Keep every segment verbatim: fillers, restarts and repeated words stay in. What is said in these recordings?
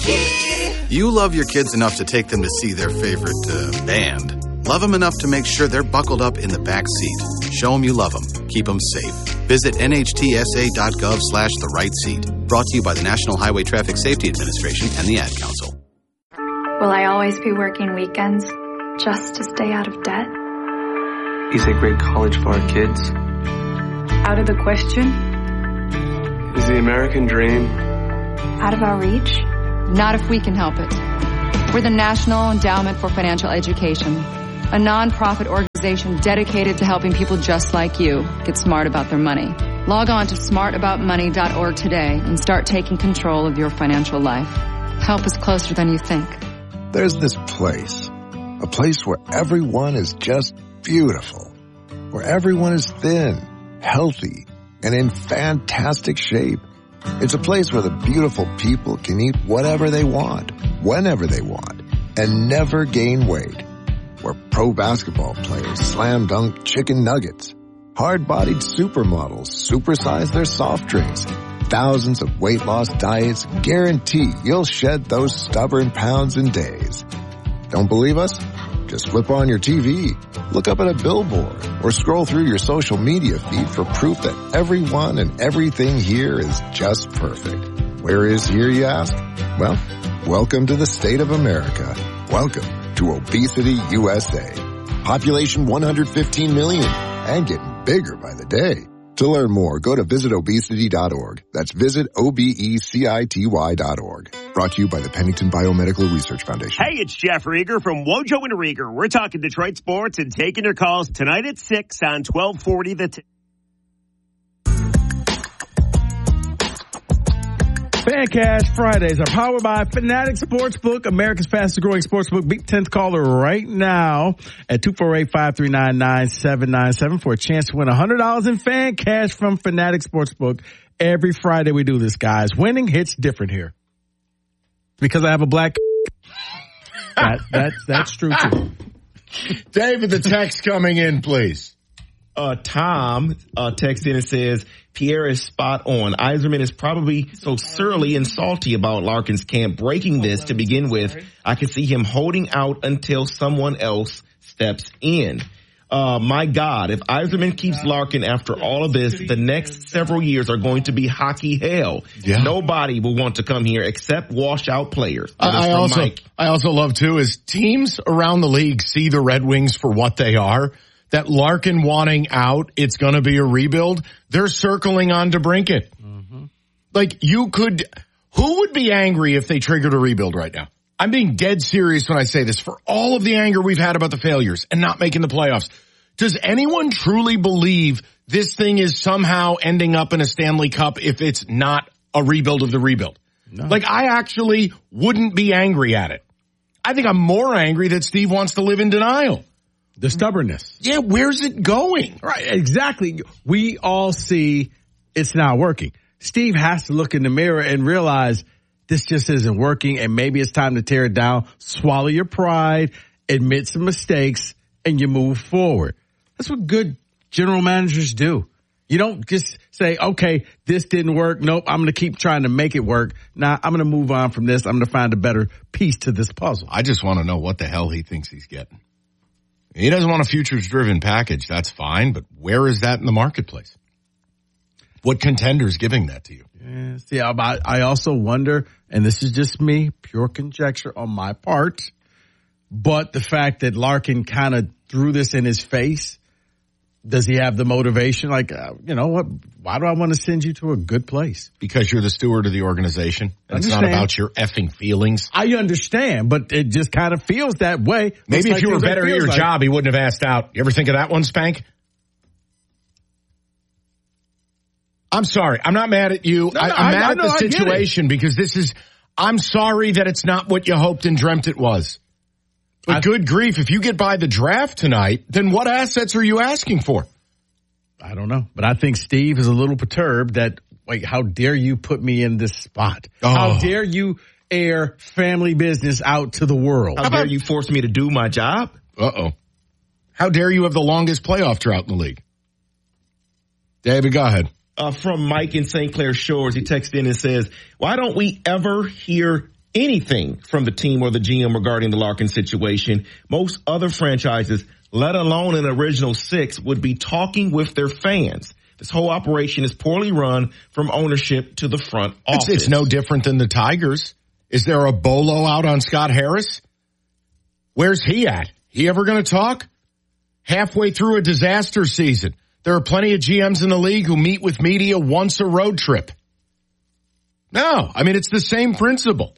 You love your kids enough to take them to see their favorite uh, band. Love them enough to make sure they're buckled up in the back seat. Show them you love them. Keep them safe. Visit nhtsa.gov slash the right seat. Brought to you by the National Highway Traffic Safety Administration and the Ad Council. Will I always be working weekends just to stay out of debt? Is a great college for our kids? Out of the question? Is the American dream out of our reach? Not if we can help it. We're the National Endowment for Financial Education, a nonprofit organization dedicated to helping people just like you get smart about their money. Log on to smart about money dot org today and start taking control of your financial life. Help is closer than you think. There's this place, a place where everyone is just beautiful, where everyone is thin, healthy, and in fantastic shape. It's a place where the beautiful people can eat whatever they want, whenever they want, and never gain weight. Where pro basketball players slam dunk chicken nuggets, hard-bodied supermodels supersize their soft drinks. Thousands of weight loss diets guarantee you'll shed those stubborn pounds in days. Don't believe us? Just flip on your T V, look up at a billboard, or scroll through your social media feed for proof that everyone and everything here is just perfect. Where is here, you ask? Well, welcome to the state of America. Welcome to Obesity U S A. Population one hundred fifteen million and getting bigger by the day. To learn more, go to visit obesity dot org. That's visit O B E C I T Y dot org. Brought to you by the Pennington Biomedical Research Foundation. Hey, it's Jeff Rieger from Wojo and Rieger. We're talking Detroit sports and taking your calls tonight at six on twelve forty The T- Fancash Fridays are powered by Fanatic Sportsbook, America's fastest growing sportsbook. Big tenth caller right now at two four eight, five three nine, nine seven nine seven for a chance to win one hundred dollars in fan cash from Fanatic Sportsbook. Every Friday we do this, guys. Winning hits different here. Because I have a black that, that's, that's true too. David, the text coming in, please. Uh, Tom, uh, texts in and says, Pierre is spot on. Yzerman is probably so surly and salty about Larkin's camp breaking this to begin with. I can see him holding out until someone else steps in. Uh, my God, if Yzerman keeps Larkin after all of this, the next several years are going to be hockey hell. Yeah. Nobody will want to come here except washout players. I also, Mike. I also love too is teams around the league see the Red Wings for what they are. That Larkin wanting out, it's going to be a rebuild. They're circling on DeBrincat. Mm-hmm. Like you could, who would be angry if they triggered a rebuild right now? I'm being dead serious when I say this. For all of the anger we've had about the failures and not making the playoffs, does anyone truly believe this thing is somehow ending up in a Stanley Cup if it's not a rebuild of the rebuild? No. Like I actually wouldn't be angry at it. I think I'm more angry that Steve wants to live in denial. The stubbornness. Yeah, where's it going? Right, exactly. We all see it's not working. Steve has to look in the mirror and realize this just isn't working, and maybe it's time to tear it down, swallow your pride, admit some mistakes, and you move forward. That's what good general managers do. You don't just say, okay, this didn't work. Nope, I'm going to keep trying to make it work. Now, I'm going to move on from this. I'm going to find a better piece to this puzzle. I just want to know what the hell he thinks he's getting. He doesn't want a futures-driven package. That's fine, but where is that in the marketplace? What contender's giving that to you? Yeah, see, I, I also wonder, and this is just me, pure conjecture on my part, but the fact that Larkin kind of threw this in his face, does he have the motivation? Like, uh, you know what? Why do I want to send you to a good place? Because you're the steward of the organization. And it's not about your effing feelings. I understand, but it just kind of feels that way. Maybe if you were better at your job, he wouldn't have asked out. You ever think of that one, Spank? I'm sorry. I'm not mad at you. No, no, I, I'm I, mad I at know, the situation because this is, I'm sorry that it's not what you hoped and dreamt it was. But I, good grief, if you get by the draft tonight, then what assets are you asking for? I don't know. But I think Steve is a little perturbed that, wait, how dare you put me in this spot? Oh. How dare you air family business out to the world? How, how dare about, you force me to do my job? Uh-oh. How dare you have the longest playoff drought in the league? David, go ahead. Uh, from Mike in Saint Clair Shores, he texted in and says, why don't we ever hear anything from the team or the G M regarding the Larkin situation, most other franchises, let alone an original six, would be talking with their fans. This whole operation is poorly run from ownership to the front office. It's, it's no different than the Tigers. Is there a bolo out on Scott Harris? Where's he at? He ever going to talk? Halfway through a disaster season, there are plenty of G Ms in the league who meet with media once a road trip. No, I mean, it's the same principle.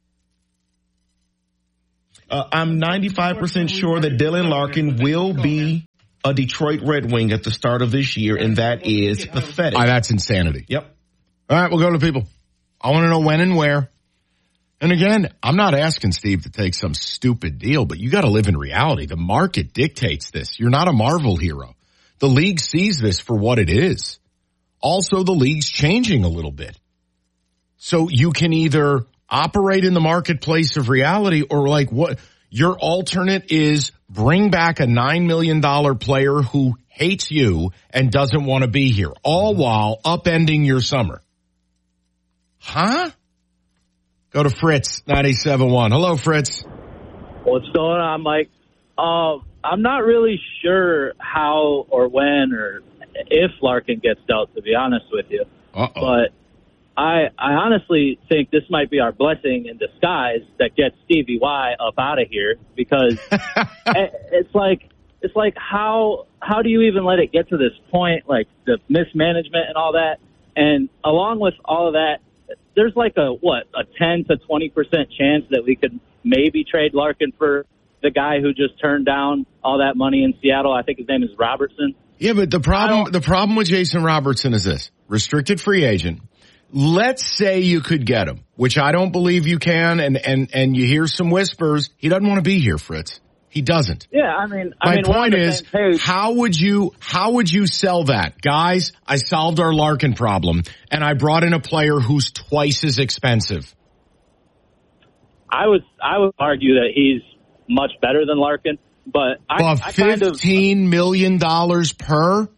Uh, I'm ninety-five percent sure that Dylan Larkin will be a Detroit Red Wing at the start of this year, and that is pathetic. Uh, that's insanity. Yep. All right, we'll go to people. I want to know when and where. And again, I'm not asking Steve to take some stupid deal, but you got to live in reality. The market dictates this. You're not a Marvel hero. The league sees this for what it is. Also, the league's changing a little bit. So you can either operate in the marketplace of reality or like what your alternate is bring back a nine million dollars player who hates you and doesn't want to be here, all while upending your summer. Huh? Go to Fritz, ninety-seven point one. Hello, Fritz. What's going on, Mike? Uh, I'm not really sure how or when or if Larkin gets dealt, to be honest with you. Uh-oh. But I, I honestly think this might be our blessing in disguise that gets Stevie Y up out of here, because it's like it's like how how do you even let it get to this point, like the mismanagement and all that, and along with all of that, there's like a what a ten to twenty percent chance that we could maybe trade Larkin for the guy who just turned down all that money in Seattle. I think his name is Robertson. Yeah, but the problem the problem with Jason Robertson is this: restricted free agent. Let's say you could get him, which I don't believe you can, and, and, and you hear some whispers. He doesn't want to be here, Fritz. He doesn't. Yeah, I mean, I My mean, point is, how would you, how would you sell that? Guys, I solved our Larkin problem, and I brought in a player who's twice as expensive. I would, I would argue that he's much better than Larkin, but I, well, I kind of, fifteen million dollars per?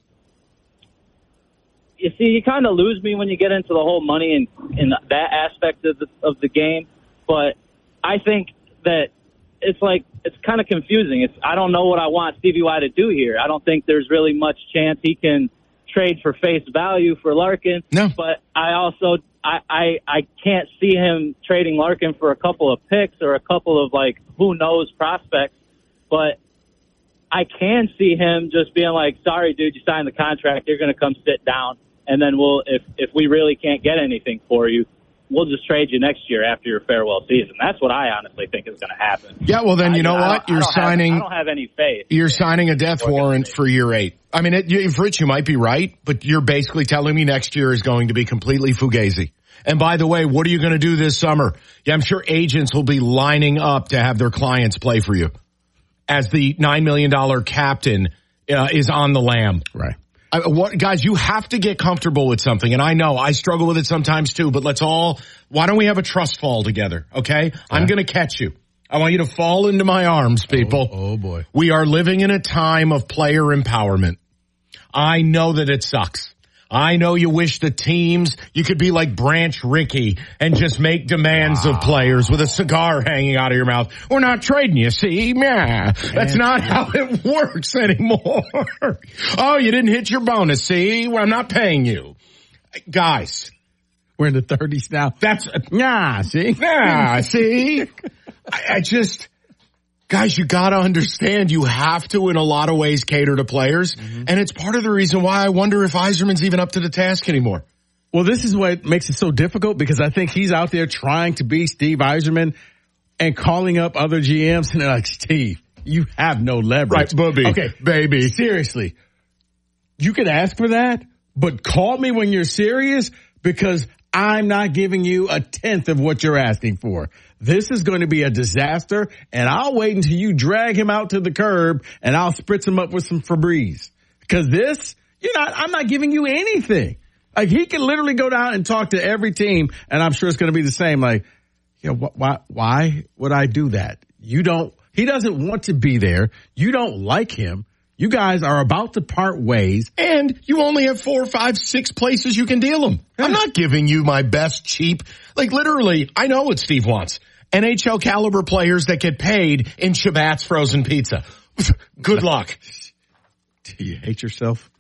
You see, you kind of lose me when you get into the whole money and, and that aspect of the, of the game. But I think that it's like, it's kind of confusing. It's, I don't know what I want Stevie Y to do here. I don't think there's really much chance he can trade for face value for Larkin. No. But I also, I, I, I can't see him trading Larkin for a couple of picks or a couple of, like, who knows prospects. But I can see him just being like, sorry, dude, you signed the contract. You're going to come sit down. And then we'll, if, if we really can't get anything for you, we'll just trade you next year after your farewell season. That's what I honestly think is going to happen. Yeah, well then you know I, what? I You're signing. Have, I don't have any faith. You're signing a death warrant for year eight. I mean, it, you, Rich, you might be right, but you're basically telling me next year is going to be completely fugazi. And by the way, what are you going to do this summer? Yeah, I'm sure agents will be lining up to have their clients play for you as the nine million dollars captain uh, is on the lam. Right. I, what, guys, you have to get comfortable with something, and I know I struggle with it sometimes too, but let's all, why don't we have a trust fall together, okay? Yeah. I'm going to catch you. I want you to fall into my arms, people. Oh, oh, boy. We are living in a time of player empowerment. I know that it sucks. I know you wish the teams, you could be like Branch Rickey and just make demands wow. of players with a cigar hanging out of your mouth. We're not trading you, see? Nah, that's not how it works anymore. Oh, you didn't hit your bonus, see? Well, I'm not paying you. Guys. We're in the thirties now. That's, nah, see? Nah, see? I, I just... Guys, you gotta understand you have to, in a lot of ways, cater to players. Mm-hmm. And it's part of the reason why I wonder if Yzerman's even up to the task anymore. Well, this is what makes it so difficult, because I think he's out there trying to be Steve Yzerman and calling up other G Ms, and they're like, Steve, you have no leverage. Right, booby. Okay, baby. Seriously. You can ask for that, but call me when you're serious, because I'm not giving you a tenth of what you're asking for. This is going to be a disaster, and I'll wait until you drag him out to the curb, and I'll spritz him up with some Febreze. Because this, you're not, I'm not giving you anything. Like, he can literally go down and talk to every team, and I'm sure it's going to be the same. Like, you know, why, why would I do that? You don't, he doesn't want to be there. You don't like him. You guys are about to part ways. And you only have four, five, six places you can deal them. I'm not giving you my best cheap. Like literally, I know what Steve wants. N H L caliber players that get paid in Shabbat's frozen pizza. Good luck. Do you hate yourself?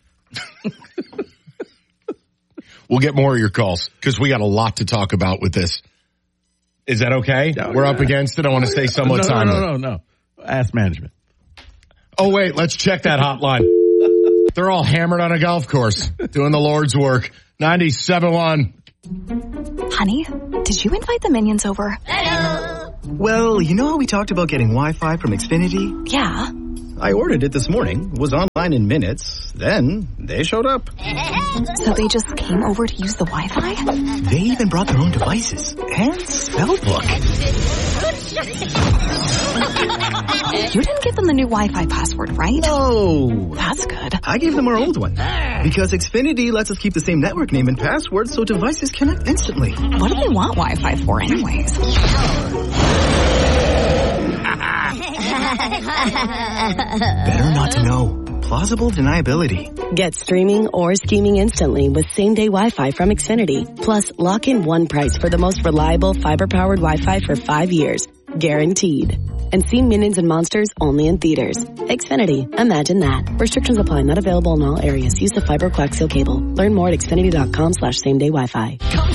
We'll get more of your calls because we got a lot to talk about with this. Is that okay? No, We're yeah. up against it. I want to stay somewhat no, timely. No, no, no, no. Ask management. Oh, wait, let's check that hotline. They're all hammered on a golf course doing the Lord's work. ninety-seven one. Honey, did you invite the minions over? Well, you know how we talked about getting Wi-Fi from Xfinity? Yeah. I ordered it this morning, was online in minutes, then they showed up. So they just came over to use the Wi-Fi? They even brought their own devices and spell book. You didn't give them the new Wi-Fi password, right? No. That's good. I gave them our old one. Because Xfinity lets us keep the same network name and password so devices connect instantly. What do they want Wi-Fi for anyways? Better not to know. Plausible deniability. Get streaming or scheming instantly with same-day Wi-Fi from Xfinity. Plus, lock in one price for the most reliable fiber-powered Wi-Fi for five years. Guaranteed. And see Minions and Monsters only in theaters. Xfinity. Imagine that. Restrictions apply. Not available in all areas. Use the fiber coaxial cable. Learn more at xfinity.com slash same-day Wi-Fi.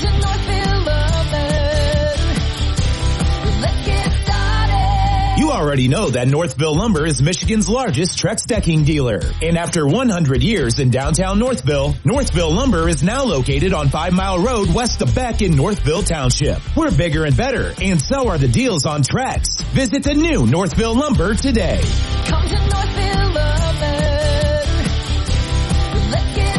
You already know that Northville Lumber is Michigan's largest Trex decking dealer. And after one hundred years in downtown Northville, Northville Lumber is now located on Five Mile Road west of Beck in Northville Township. We're bigger and better, and so are the deals on Trex. Visit the new Northville Lumber today. Come to Northville Lumber. Let's get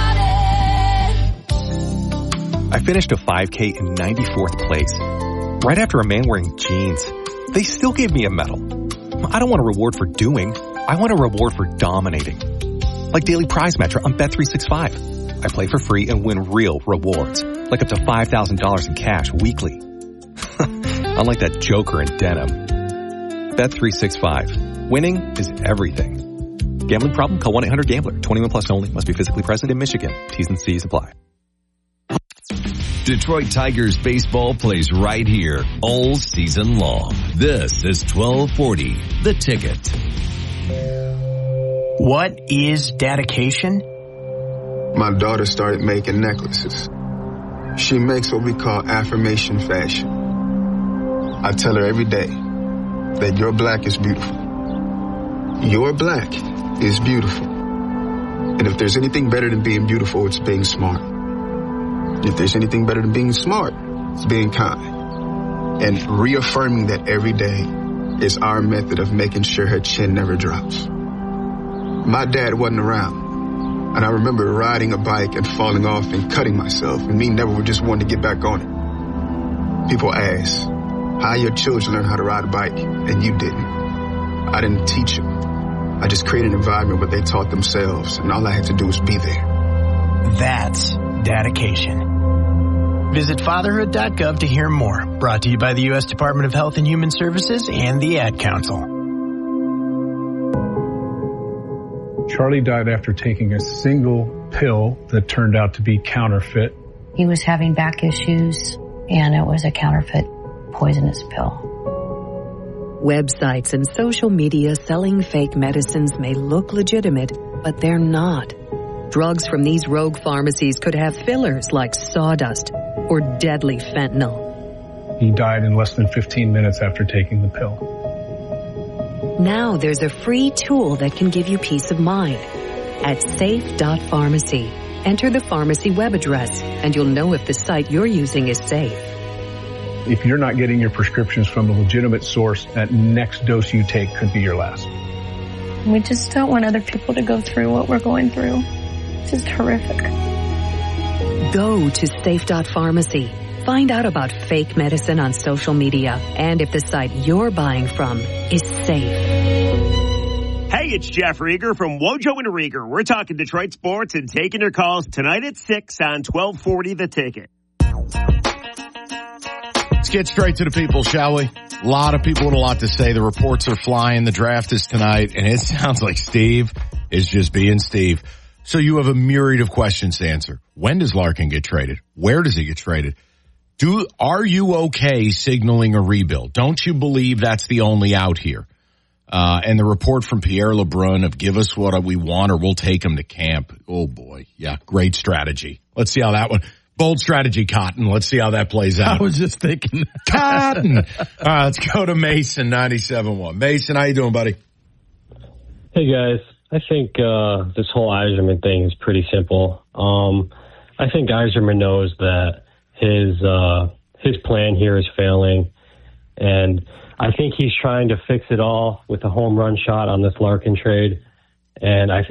started. I finished a five K in ninety-fourth place. Right after a man wearing jeans. They still gave me a medal. I don't want a reward for doing. I want a reward for dominating. Like Daily Prize Match on Bet three sixty-five. I play for free and win real rewards. Like up to five thousand dollars in cash weekly. Unlike that joker in denim. Bet three sixty-five. Winning is everything. Gambling problem? Call one eight hundred gambler. twenty-one plus only. Must be physically present in Michigan. T's and C's apply. Detroit Tigers baseball plays right here all season long. This is twelve forty, The Ticket. What is dedication? My daughter started making necklaces. She makes what we call affirmation fashion. I tell her every day that your black is beautiful. Your black is beautiful. And if there's anything better than being beautiful, it's being smart. If there's anything better than being smart, it's being kind. And reaffirming that every day is our method of making sure her chin never drops. My dad wasn't around, and I remember riding a bike and falling off and cutting myself, and me never just wanted to get back on it. People ask, how your children learn how to ride a bike, and you didn't. I didn't teach them. I just created an environment where they taught themselves, and all I had to do was be there. That's dedication. Visit fatherhood dot gov to hear more. Brought to you by the U S Department of Health and Human Services and the Ad Council. Charlie died after taking a single pill that turned out to be counterfeit. He was having back issues, and it was a counterfeit poisonous pill. Websites and social media selling fake medicines may look legitimate, but they're not. Drugs from these rogue pharmacies could have fillers like sawdust or deadly fentanyl. He died in less than fifteen minutes after taking the pill. Now there's a free tool that can give you peace of mind. At safe dot pharmacy, enter the pharmacy web address, and you'll know if the site you're using is safe. If you're not getting your prescriptions from a legitimate source, that next dose you take could be your last. We just don't want other people to go through what we're going through. It's just horrific. Go to safe dot pharmacy. Find out about fake medicine on social media and if the site you're buying from is safe. Hey, it's Jeff Rieger from Wojo and Rieger. We're talking Detroit sports and taking your calls tonight at six on twelve forty The Ticket. Let's get straight to the people, shall we? A lot of people with a lot to say. The reports are flying. The draft is tonight, and it sounds like Steve is just being Steve. So you have a myriad of questions to answer. When does Larkin get traded? Where does he get traded? Do Are you okay signaling a rebuild? Don't you believe that's the only out here? Uh, and the report from Pierre LeBrun of give us what we want or we'll take him to camp. Oh, boy. Yeah, great strategy. Let's see how that one. Bold strategy, Cotton. Let's see how that plays out. I was just thinking. Cotton. All right, let's go to Mason, ninety-seven point one. Mason, how you doing, buddy? Hey, guys. I think uh, this whole Yzerman thing is pretty simple. Um, I think Yzerman knows that his uh, his plan here is failing, and I think he's trying to fix it all with a home run shot on this Larkin trade. And I think